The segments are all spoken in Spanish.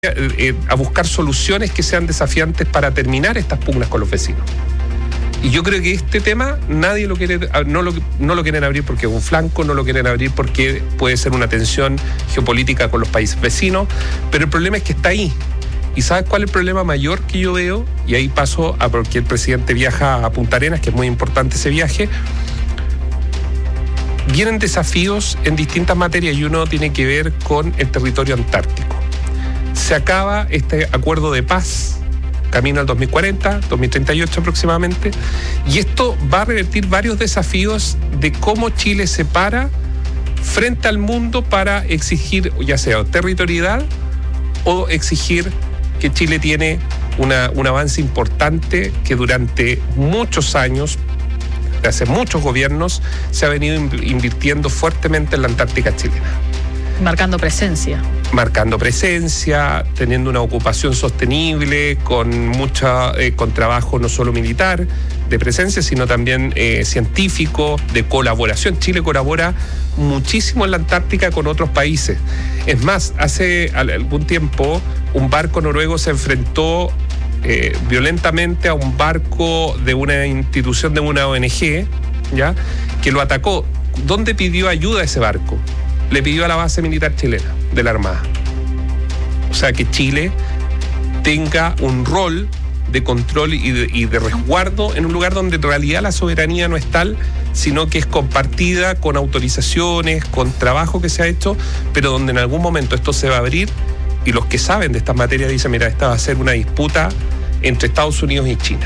a buscar soluciones que sean desafiantes para terminar estas pugnas con los vecinos. Y yo creo que este tema nadie lo quiere, no lo quieren abrir porque es un flanco, no lo quieren abrir porque puede ser una tensión geopolítica con los países vecinos, pero el problema es que está ahí. ¿Y sabes cuál es el problema mayor que yo veo? Y ahí paso a porque el presidente viaja a Punta Arenas, que es muy importante ese viaje. Vienen desafíos en distintas materias y uno tiene que ver con el territorio antártico. Se acaba este acuerdo de paz, camino al 2040, 2038 aproximadamente, y esto va a revertir varios desafíos de cómo Chile se para frente al mundo para exigir, ya sea territorialidad o exigir que Chile tiene un avance importante que durante muchos años, hace muchos gobiernos, se ha venido invirtiendo fuertemente en la Antártica chilena. Marcando presencia, teniendo una ocupación sostenible, con trabajo no solo militar de presencia, sino también científico, de colaboración. Chile colabora muchísimo en la Antártica con otros países. Es más, hace algún tiempo un barco noruego se enfrentó violentamente a un barco de una institución de una ONG, ¿ya?, que lo atacó. ¿Dónde pidió ayuda ese barco? Le pidió a la base militar chilena de la Armada. O sea, que Chile tenga un rol de control y de resguardo en un lugar donde en realidad la soberanía no es tal, sino que es compartida con autorizaciones, con trabajo que se ha hecho, pero donde en algún momento esto se va a abrir y los que saben de estas materias dicen, mira, esta va a ser una disputa entre Estados Unidos y China.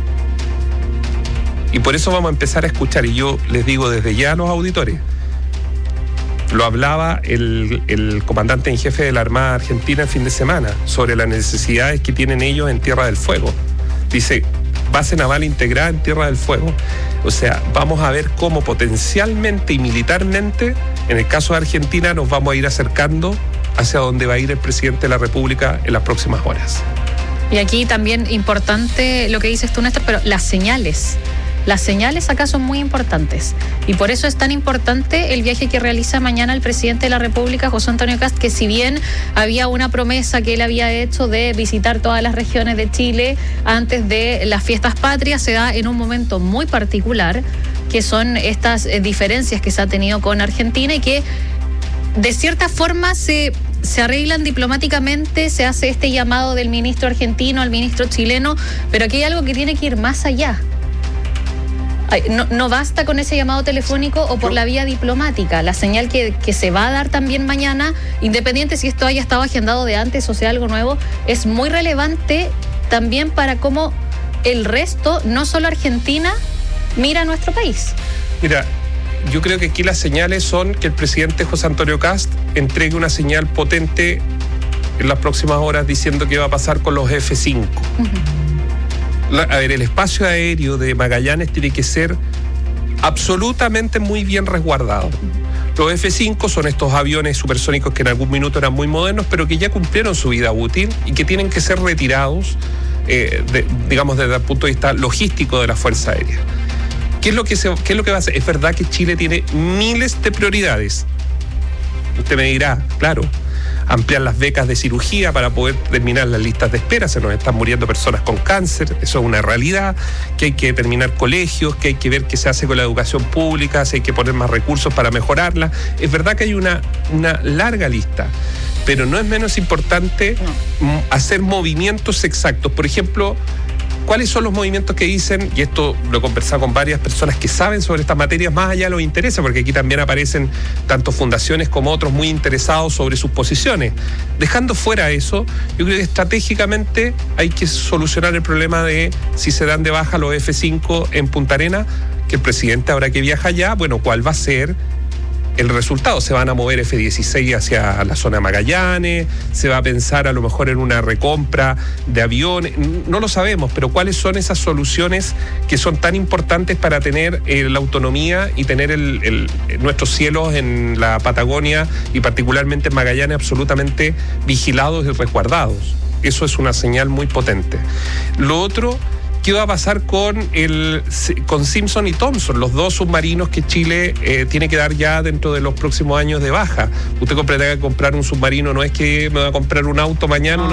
Y por eso vamos a empezar a escuchar, y yo les digo desde ya a los auditores, lo hablaba el comandante en jefe de la Armada Argentina el fin de semana sobre las necesidades que tienen ellos en Tierra del Fuego. Dice, base naval integrada en Tierra del Fuego. O sea, vamos a ver cómo potencialmente y militarmente, en el caso de Argentina, nos vamos a ir acercando hacia donde va a ir el presidente de la República en las próximas horas. Y aquí también importante lo que dices tú, Néstor, pero las señales acá son muy importantes y por eso es tan importante el viaje que realiza mañana el presidente de la República, José Antonio Kast, que si bien había una promesa que él había hecho de visitar todas las regiones de Chile antes de las fiestas patrias, se da en un momento muy particular, que son estas diferencias que se ha tenido con Argentina y que de cierta forma se arreglan diplomáticamente, se hace este llamado del ministro argentino al ministro chileno, pero aquí hay algo que tiene que ir más allá. No basta con ese llamado telefónico o por la vía diplomática. La señal que se va a dar también mañana, independiente si esto haya estado agendado de antes o sea algo nuevo, es muy relevante también para cómo el resto, no solo Argentina, mira a nuestro país. Mira, yo creo que aquí las señales son que el presidente José Antonio Kast entregue una señal potente en las próximas horas diciendo qué va a pasar con los F-5. A ver, el espacio aéreo de Magallanes tiene que ser absolutamente muy bien resguardado. Los F-5 son estos aviones supersónicos que en algún minuto eran muy modernos, pero que ya cumplieron su vida útil y que tienen que ser retirados, digamos, desde el punto de vista logístico de la Fuerza Aérea. ¿Qué es lo que va a hacer? Es verdad que Chile tiene miles de prioridades. Usted me dirá, claro, ampliar las becas de cirugía para poder terminar las listas de espera, se nos están muriendo personas con cáncer, eso es una realidad, que hay que terminar colegios, que hay que ver qué se hace con la educación pública, si hay que poner más recursos para mejorarla. Es verdad que hay una larga lista, pero no es menos importante hacer movimientos exactos. Por ejemplo, ¿cuáles son los movimientos que dicen? Y esto lo he conversado con varias personas que saben sobre estas materias, más allá de los intereses, porque aquí también aparecen tanto fundaciones como otros muy interesados sobre sus posiciones. Dejando fuera eso, yo creo que estratégicamente hay que solucionar el problema de si se dan de baja los F-5 en Punta Arenas, que el presidente ahora que viaja allá, bueno, ¿cuál va a ser el resultado? ¿Se van a mover F-16 hacia la zona de Magallanes? ¿Se va a pensar a lo mejor en una recompra de aviones? No lo sabemos, pero ¿cuáles son esas soluciones que son tan importantes para tener la autonomía y tener nuestros cielos en la Patagonia y particularmente en Magallanes absolutamente vigilados y resguardados? Eso es una señal muy potente. Lo otro ¿qué va a pasar con Simpson y Thompson, los dos submarinos que Chile tiene que dar ya dentro de los próximos años de baja? Usted tendrá que comprar un submarino, no es que me va a comprar un auto mañana,